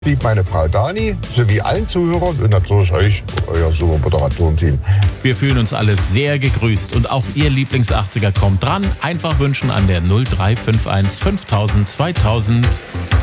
Lieb meine Frau Dani, sowie allen Zuhörern und natürlich euch, euer super Moderatorenteam. Wir fühlen uns alle sehr gegrüßt und auch Ihr Lieblings-80er kommt dran. Einfach wünschen an der 0351 5000 2000.